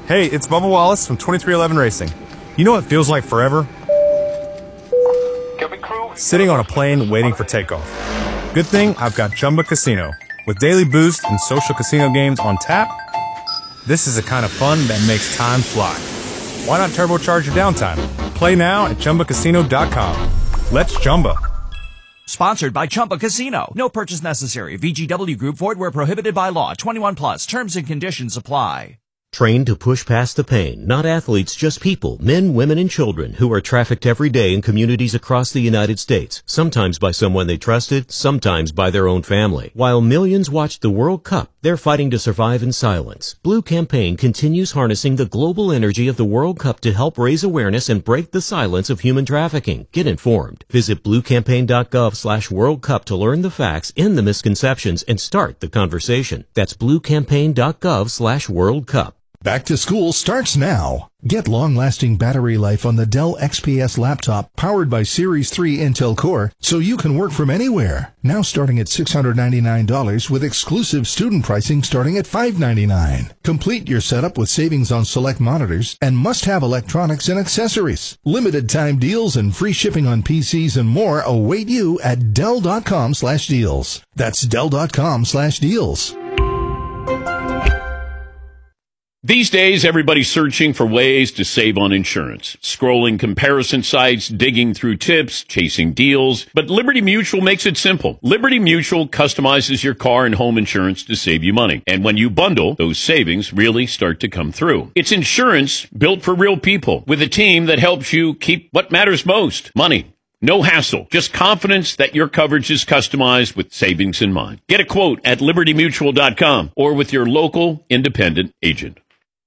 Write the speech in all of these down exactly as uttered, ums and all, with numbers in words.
Hey, it's Bubba Wallace from twenty-three eleven Racing. You know what feels like forever? Sitting on a plane waiting for takeoff. Good thing I've got Chumba Casino. With daily boost and social casino games on tap, this is the kind of fun that makes time fly. Why not turbocharge your downtime? Play now at Chumba Casino dot com. Let's Chumba. Sponsored by Chumba Casino. No purchase necessary. V G W Group. Void where prohibited by law. twenty-one plus. Terms and conditions apply. Trained to push past the pain, not athletes, just people, men, women, and children who are trafficked every day in communities across the United States, sometimes by someone they trusted, sometimes by their own family. While millions watched the World Cup, they're fighting to survive in silence. Blue Campaign continues harnessing the global energy of the World Cup to help raise awareness and break the silence of human trafficking. Get informed. Visit blue campaign dot gov slash World Cup to learn the facts, end the misconceptions, and start the conversation. That's blue campaign dot gov slash World Cup. Back to school starts now. Get long-lasting battery life on the Dell X P S laptop powered by Series three Intel Core so you can work from anywhere. Now starting at six hundred ninety-nine dollars with exclusive student pricing starting at five hundred ninety-nine dollars. Complete your setup with savings on select monitors and must-have electronics and accessories. Limited time deals and free shipping on P Cs and more await you at Dell dot com slash deals. That's Dell dot com slash deals. These days, everybody's searching for ways to save on insurance. Scrolling comparison sites, digging through tips, chasing deals. But Liberty Mutual makes it simple. Liberty Mutual customizes your car and home insurance to save you money. And when you bundle, those savings really start to come through. It's insurance built for real people with a team that helps you keep what matters most, money. No hassle, just confidence that your coverage is customized with savings in mind. Get a quote at liberty mutual dot com or with your local independent agent.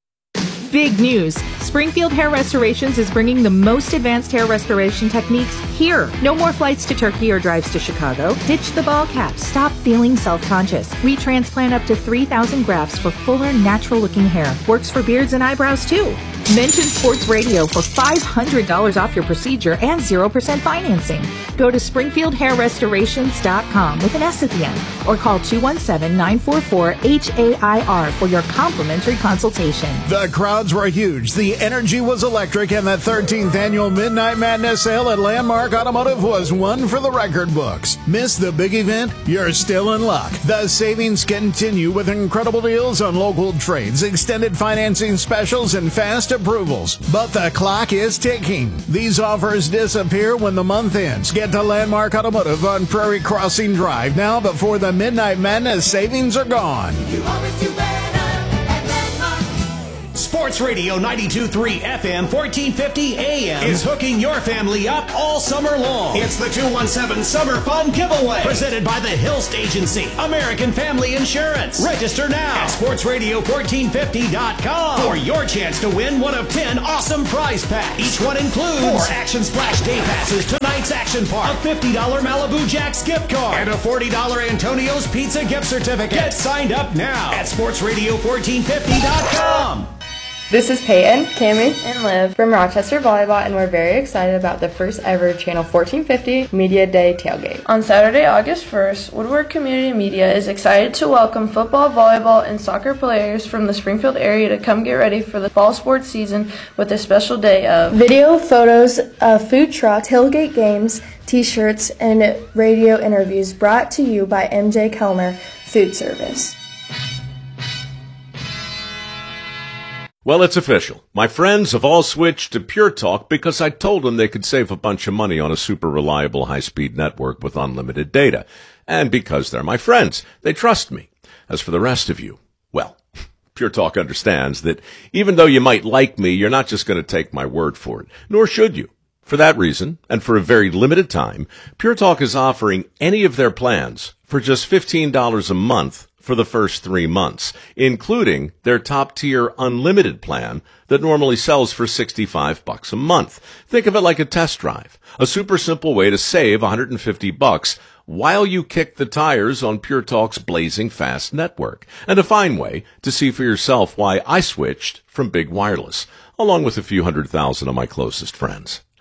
Big news. Springfield Hair Restorations is bringing the most advanced hair restoration techniques here. No more flights to Turkey or drives to Chicago. Ditch the ball cap. Stop feeling self-conscious. We transplant up to three thousand grafts for fuller, natural-looking hair. Works for beards and eyebrows, too. Mention Sports Radio for five hundred dollars off your procedure and zero percent financing. Go to springfield hair restorations dot com with an S at the end or call two one seven, nine four four, H A I R for your complimentary consultation. The crowds were huge. The energy was electric, and the thirteenth annual Midnight Madness sale at Landmark Automotive was one for the record books. Miss the big event? You're still in luck. The savings continue with incredible deals on local trades, extended financing specials, and fast approvals. But the clock is ticking. These offers disappear when the month ends. Get to Landmark Automotive on Prairie Crossing Drive now before the Midnight Madness savings are gone. You always do better at Landmark. Sports Radio ninety-two point three F M, fourteen fifty A M is hooking your family up all summer long. It's the two one seven Summer Fun Giveaway, presented by the Hilst Agency, American Family Insurance. Register now at sports radio fourteen fifty dot com for your chance to win one of ten awesome prize packs. Each one includes four Action Splash Day Passes to Tonight's Action Park, a fifty dollars Malibu Jack's gift card, and a forty dollars Antonio's Pizza gift certificate. Get signed up now at sports radio fourteen fifty dot com. This is Peyton, Cammie, and Liv from Rochester Volleyball, and we're very excited about the first ever Channel fourteen fifty Media Day tailgate. On Saturday, August first, Woodward Community Media is excited to welcome football, volleyball, and soccer players from the Springfield area to come get ready for the fall sports season with a special day of video, photos, uh, food truck, tailgate games, t-shirts, and radio interviews brought to you by M J Kellner Food Service. Well, it's official. My friends have all switched to Pure Talk because I told them they could save a bunch of money on a super reliable high-speed network with unlimited data. And because they're my friends, they trust me. As for the rest of you, well, Pure Talk understands that even though you might like me, you're not just going to take my word for it, nor should you. For that reason, and for a very limited time, Pure Talk is offering any of their plans for just fifteen dollars a month for the first three months, including their top-tier unlimited plan that normally sells for sixty-five bucks a month. Think of it like a test drive, a super simple way to save one hundred fifty bucks while you kick the tires on Pure Talk's blazing fast network, and a fine way to see for yourself why I switched from Big Wireless, along with a few hundred thousand of my closest friends.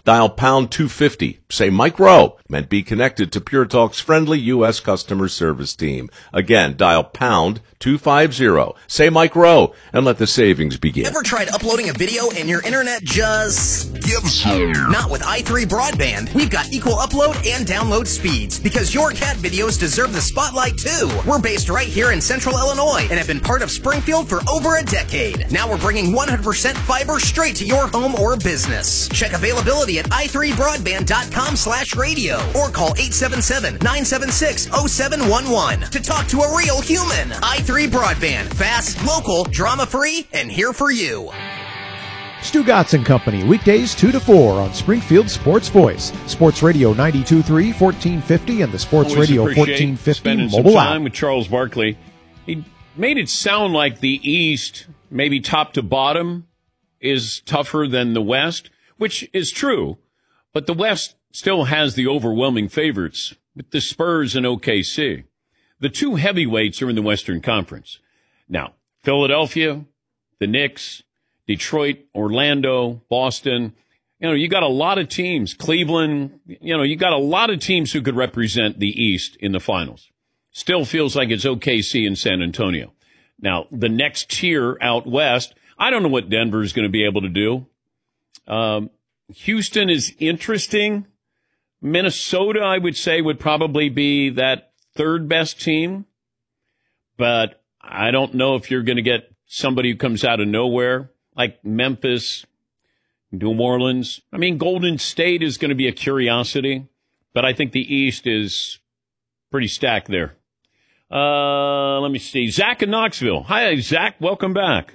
Dial pound two fifty. Say Mike Rowe, and be connected to Pure Talk's friendly U S customer service team. Again, dial pound two fifty. Say Mike Rowe, and let the savings begin. Ever tried uploading a video and your internet just gives you? Not with i three Broadband. We've got equal upload and download speeds because your cat videos deserve the spotlight too. We're based right here in Central Illinois and have been part of Springfield for over a decade. Now we're bringing one hundred percent fiber straight to your home or business. Check availability at i three broadband dot com slash radio or call eight seven seven, nine seven six, oh seven one one to talk to a real human. i three Broadband. Fast, local, drama-free, and here for you. Stu Gatz and Company, weekdays two to four on Springfield Sports Voice. Sports Radio ninety-two point three, fourteen fifty, and the Sports Always Radio fourteen fifty spending mobile some app. time with Charles Barkley. He made it sound like the East, maybe top to bottom, is tougher than the West, which is true. But the West still has the overwhelming favorites with the Spurs and O K C. The two heavyweights are in the Western Conference. Now, Philadelphia, the Knicks, Detroit, Orlando, Boston. You know, you got a lot of teams. Cleveland, you know, you got a lot of teams who could represent the East in the finals. Still feels like it's O K C and San Antonio. Now, the next tier out West, I don't know what Denver is going to be able to do. Um, Houston is interesting. Minnesota, I would say, would probably be that third best team, but I don't know if you're going to get somebody who comes out of nowhere like Memphis, New Orleans. I mean, Golden State is going to be a curiosity, but I think the East is pretty stacked there. Uh, let me see. Zach in Knoxville. Hi, Zach. Welcome back.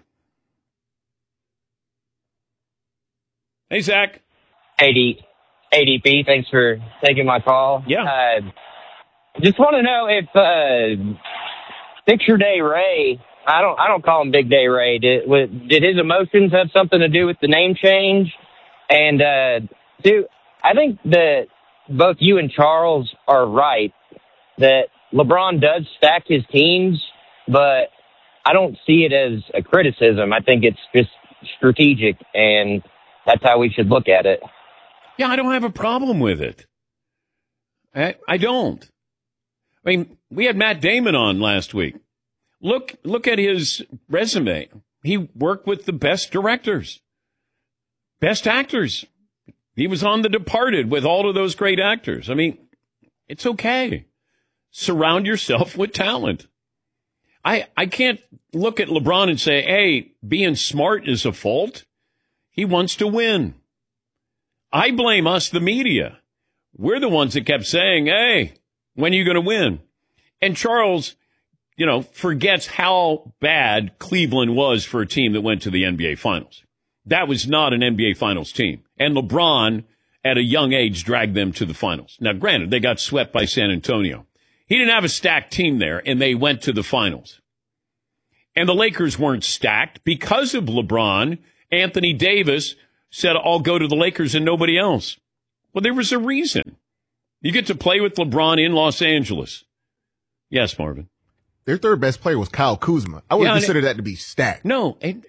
Hey, Zach. A D P, thanks for taking my call. Yeah. Uh, Just want to know if uh, Picture Day Ray, I don't I don't call him Big Day Ray, did, did his emotions have something to do with the name change? And, uh, dude, I think that both you and Charles are right, that LeBron does stack his teams, but I don't see it as a criticism. I think it's just strategic, and that's how we should look at it. Yeah, I don't have a problem with it. I, I don't. I mean, we had Matt Damon on last week. Look, look at his resume. He worked with the best directors, best actors. He was on The Departed with all of those great actors. I mean, it's okay. Surround yourself with talent. I, I can't look at LeBron and say, hey, being smart is a fault. He wants to win. I blame us, the media. We're the ones that kept saying, hey, when are you going to win? And Charles, you know, forgets how bad Cleveland was for a team that went to the N B A Finals. That was not an N B A Finals team. And LeBron, at a young age, dragged them to the finals. Now, granted, they got swept by San Antonio. He didn't have a stacked team there, and they went to the finals. And the Lakers weren't stacked because of LeBron. Anthony Davis said, I'll go to the Lakers and nobody else. Well, there was a reason. You get to play with LeBron in Los Angeles. Yes, Marvin. Their third best player was Kyle Kuzma. I would yeah, consider that to be stacked. No. And,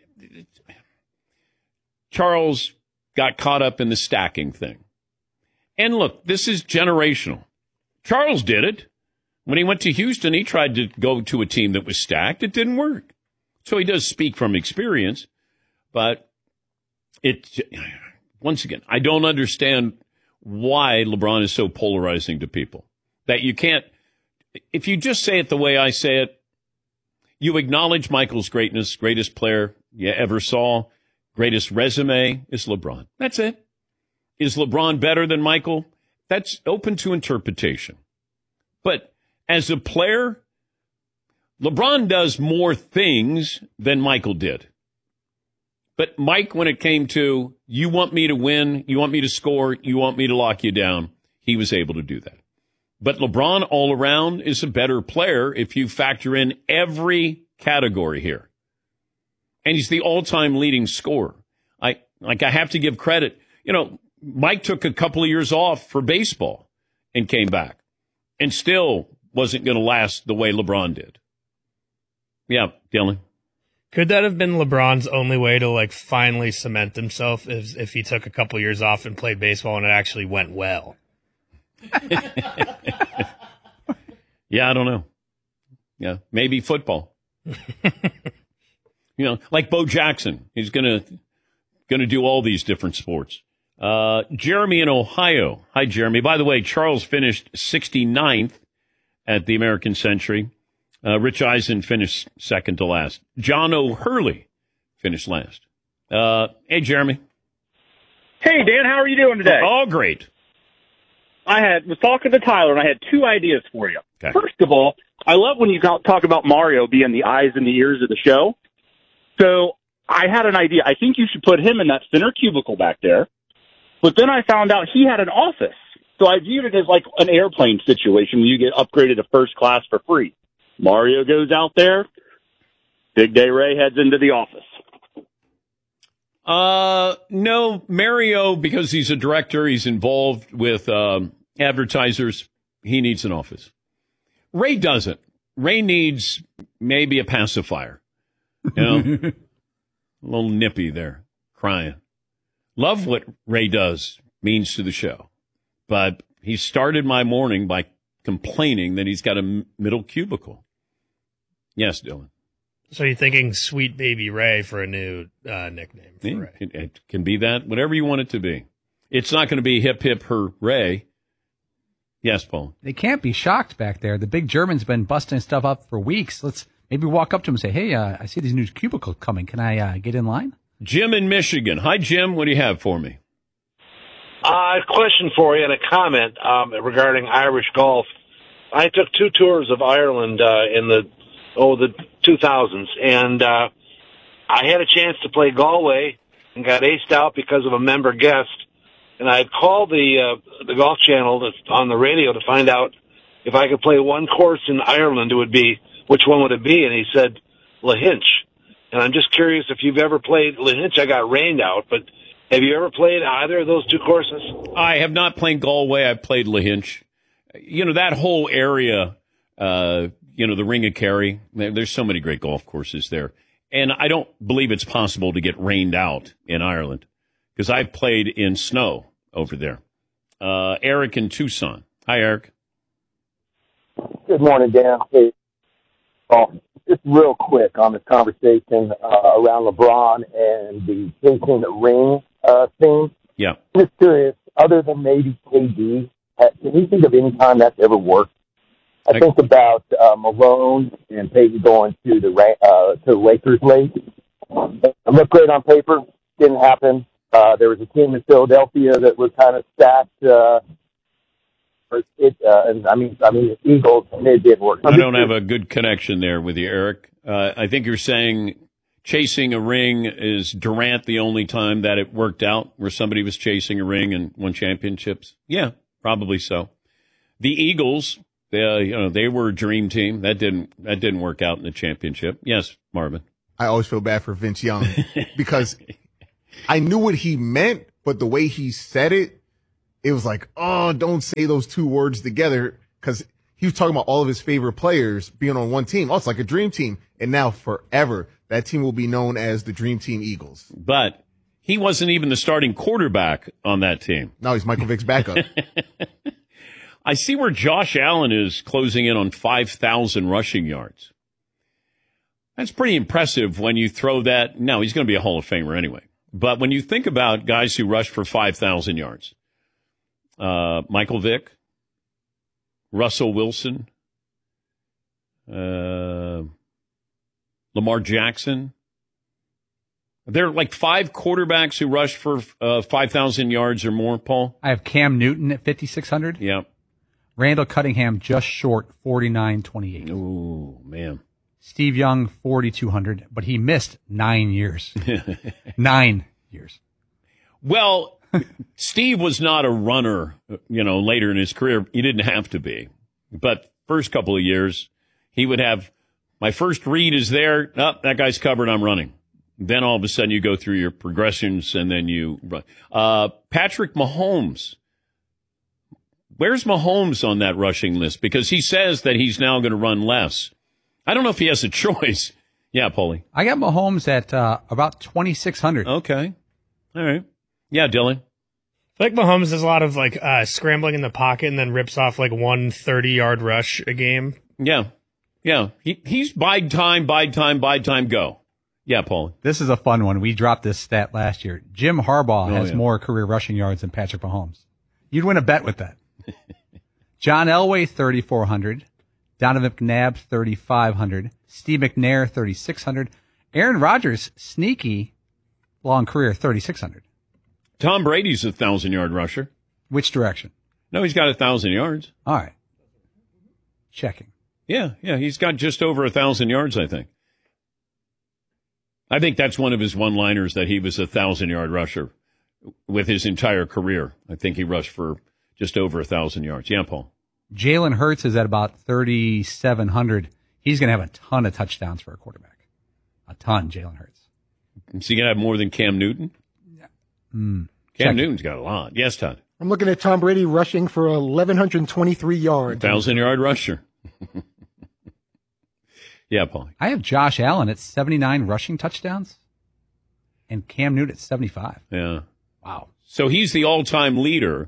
Charles got caught up in the stacking thing. And look, this is generational. Charles did it. When he went to Houston, he tried to go to a team that was stacked. It didn't work. So he does speak from experience. But it, once again, I don't understand why LeBron is so polarizing to people. That you can't, if you just say it the way I say it, you acknowledge Michael's greatness, greatest player you ever saw, greatest resume is LeBron. That's it. Is LeBron better than Michael? That's open to interpretation. But as a player, LeBron does more things than Michael did. But Mike, when it came to, you want me to win, you want me to score, you want me to lock you down, he was able to do that. But LeBron all around is a better player if you factor in every category here. And he's the all-time leading scorer. I like I have to give credit. You know, Mike took a couple of years off for baseball and came back and still wasn't going to last the way LeBron did. Yeah, Dylan. Could that have been LeBron's only way to like finally cement himself if if he took a couple years off and played baseball and it actually went well? Yeah, I don't know. Yeah, maybe football. You know, like Bo Jackson. He's gonna gonna do all these different sports. Uh, Jeremy in Ohio. Hi, Jeremy. By the way, Charles finished sixty-ninth at the American Century. Uh, Rich Eisen finished second to last. John O'Hurley finished last. Uh, hey, Jeremy. Hey, Dan, how are you doing today? All great. I had was talking to Tyler, and I had two ideas for you. Okay. First of all, I love when you talk about Mario being the eyes and the ears of the show. So I had an idea. I think you should put him in that center cubicle back there. But then I found out he had an office. So I viewed it as like an airplane situation where you get upgraded to first class for free. Mario goes out there. Big Day Ray heads into the office. Uh, no, Mario, because he's a director, he's involved with um, advertisers. He needs an office. Ray doesn't. Ray needs maybe a pacifier. You know, a little nippy there, crying. Love what Ray does means to the show, but he started my morning by complaining that he's got a middle cubicle. Yes, Dylan. So you're thinking Sweet Baby Ray for a new uh, nickname for Yeah, Ray. It, it can be that, whatever you want it to be. It's not going to be hip, hip, hooray. Yes, Paul. They can't be shocked back there. The big German's been busting stuff up for weeks. Let's maybe walk up to him and say, hey, uh, I see these new cubicles coming. Can I uh, get in line? Jim in Michigan. Hi, Jim. What do you have for me? Uh, a question for you and a comment um, regarding Irish golf. I took two tours of Ireland uh, in the oh the two thousands, and uh, I had a chance to play Galway and got aced out because of a member guest. And I had called the uh, the Golf Channel that's on the radio to find out if I could play one course in Ireland. It would be which one would it be? And he said Lahinch. And I'm just curious if you've ever played Lahinch. I got rained out, but have you ever played either of those two courses? I have not played Galway. I've played Lahinch. You know, that whole area, uh, you know, the Ring of Kerry, there, there's so many great golf courses there. And I don't believe it's possible to get rained out in Ireland because I've played in snow over there. Uh, Eric in Tucson. Hi, Eric. Good morning, Dan. Hey, oh, just real quick on this conversation uh, around LeBron and the chasing the ring uh, thing. Yeah. I'm just curious, other than maybe K D, can you think of any time that's ever worked? I, I think about uh, Malone and Peyton going to the uh, to the Lakers late. It looked great on paper. Didn't happen. Uh, there was a team in Philadelphia that was kind of stacked. Uh, it, uh, and I mean, I mean, the Eagles, and it did work. I don't have a good connection there with you, Eric. Uh, I think you're saying chasing a ring is Durant the only time that it worked out where somebody was chasing a ring and won championships. Yeah, probably so. The Eagles, they, uh, you know, they were a dream team. That didn't that didn't work out in the championship. Yes, Marvin. I always feel bad for Vince Young because I knew what he meant, but the way he said it, it was like, oh, don't say those two words together, because he was talking about all of his favorite players being on one team. Oh, it's like a dream team. And now forever, that team will be known as the Dream Team Eagles. But he wasn't even the starting quarterback on that team. No, he's Michael Vick's backup. I see where Josh Allen is closing in on five thousand rushing yards. That's pretty impressive when you throw that. No, he's going to be a Hall of Famer anyway. But when you think about guys who rush for five thousand yards, uh, Michael Vick, Russell Wilson, uh, Lamar Jackson. There are like five quarterbacks who rush for uh, five thousand yards or more, Paul. I have Cam Newton at fifty-six hundred. Yeah. Randall Cunningham just short, forty-nine twenty-eight. Ooh, man. Steve Young, forty-two hundred, but he missed nine years. Nine years. Well, Steve was not a runner, you know, later in his career. He didn't have to be. But first couple of years, he would have, my first read is there. Oh, that guy's covered, I'm running. Then all of a sudden you go through your progressions and then you run. Uh, Patrick Mahomes. Where's Mahomes on that rushing list? Because he says that he's now going to run less. I don't know if he has a choice. Yeah, Paulie. I got Mahomes at uh, about twenty-six hundred. Okay. All right. Yeah, Dylan. I feel like Mahomes does a lot of like uh, scrambling in the pocket and then rips off like one thirty-yard rush a game. Yeah. Yeah. He, he's bide time, bide time, bide time, go. Yeah, Paul. This is a fun one. We dropped this stat last year. Jim Harbaugh Oh, has yeah. more career rushing yards than Patrick Mahomes. You'd win a bet with that. John Elway, thirty-four hundred. Donovan McNabb, thirty-five hundred. Steve McNair, thirty-six hundred. Aaron Rodgers, sneaky, long career, thirty-six hundred. Tom Brady's a thousand-yard rusher. Which direction? No, he's got a thousand yards. All right. Checking. Yeah, yeah, he's got just over a thousand yards, I think. I think that's one of his one-liners, that he was a thousand-yard rusher with his entire career. I think he rushed for just over a thousand yards. Yeah, Paul. Jalen Hurts is at about thirty-seven hundred. He's going to have a ton of touchdowns for a quarterback. A ton, Jalen Hurts. Is he going to have more than Cam Newton? Mm. Cam Check. Newton's got a lot. Yes, Todd. I'm looking at Tom Brady rushing for eleven twenty-three yards. Thousand-yard rusher. Yeah, Paul. I have Josh Allen at seventy-nine rushing touchdowns and Cam Newton at seventy-five. Yeah. Wow. So he's the all-time leader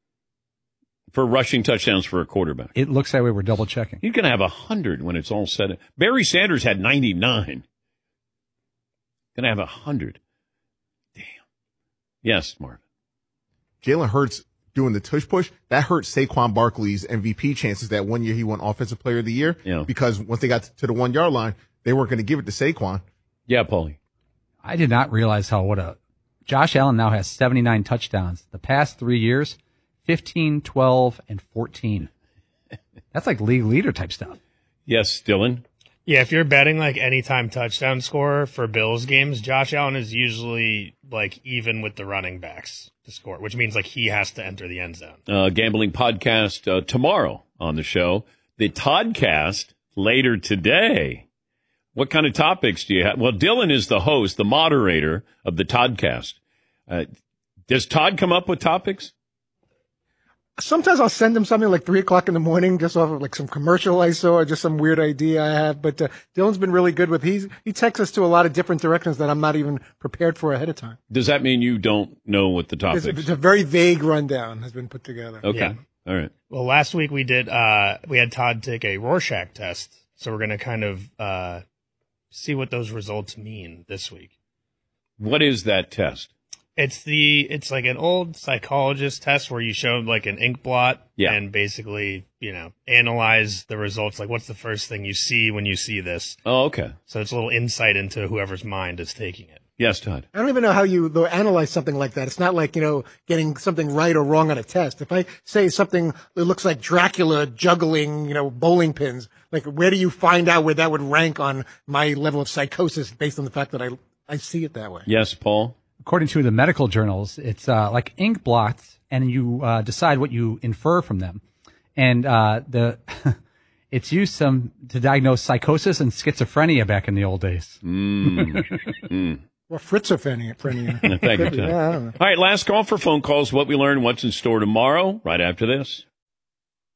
for rushing touchdowns for a quarterback. It looks that way. We're double checking. He's going to have one hundred when it's all said. Barry Sanders had ninety-nine. Going to have one hundred. Damn. Yes, Marvin. Jalen Hurts doing the tush push, that hurt Saquon Barkley's M V P chances that one year he won Offensive Player of the Year. Yeah. Because once they got to the one-yard line, they weren't going to give it to Saquon. Yeah, Paulie. I did not realize how what a Josh Allen now has seventy-nine touchdowns. The past three years, fifteen, twelve, and fourteen. That's like league leader type stuff. Yes, Dylan. Yeah, if you're betting like anytime touchdown scorer for Bills games, Josh Allen is usually like even with the running backs to score, which means like he has to enter the end zone. Uh, gambling podcast uh, tomorrow on the show. The Toddcast later today. What kind of topics do you have? Well, Dylan is the host, the moderator of the Toddcast. Uh, does Todd come up with topics? Sometimes I'll send him something like three o'clock in the morning, just off of like some commercial I saw or just some weird idea I have. But uh, Dylan's been really good with he's he takes us to a lot of different directions that I'm not even prepared for ahead of time. Does that mean you don't know what the topics? It's, it's a very vague rundown has been put together. Okay, Yeah. All right. Well, last week we did, uh, we had Todd take a Rorschach test. So we're going to kind of uh, see what those results mean this week. What is that test? It's the it's like an old psychologist test where you show like an ink blot Yeah. and basically, you know, analyze the results. Like what's the first thing you see when you see this? Oh, okay. So it's a little insight into whoever's mind is taking it. Yes, Todd. I don't even know how you though analyze something like that. It's not like, you know, getting something right or wrong on a test. If I say something that looks like Dracula juggling, you know, bowling pins, like where do you find out where that would rank on my level of psychosis based on the fact that I I see it that way? Yes, Paul. According to the medical journals, it's uh, like ink blots, and you uh, decide what you infer from them. And uh, the it's used some to diagnose psychosis and schizophrenia back in the old days. Mm. mm. Well, schizophrenia. Thank you, Todd. Yeah, I don't know. All right, last call for phone calls. What we learned, what's in store tomorrow, right after this.